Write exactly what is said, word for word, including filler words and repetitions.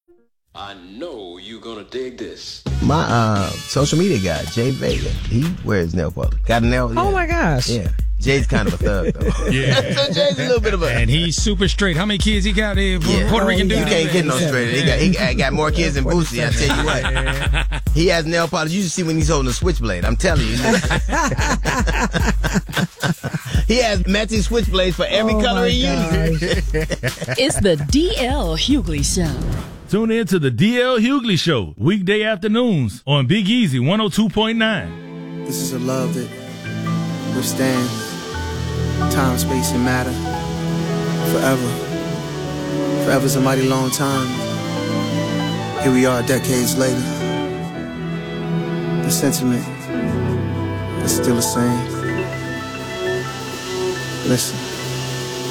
I know you're gonna dig this. My uh, social media guy, Jay Vega, he wears nail polish. Got a nail? Yeah. Oh, my gosh. Yeah. Jay's kind of a thug, though. Yeah. So Jay's a little bit of a... And he's super straight. How many kids he got there? Yeah. Puerto Rican oh, dude? You can't get no straight. He got, he got, got more kids than Boosie, I tell you what. He has nail polish. You should see when he's holding a switchblade. I'm telling you. He has matching switchblades for every oh color he uses. It's the D L Hughley Show. Tune in to the D L Hughley Show, weekday afternoons on Big Easy one oh two point nine. This is a love that withstands time, space, and matter forever. Forever's a mighty long time. Here we are decades later. The sentiment is still the same. Listen.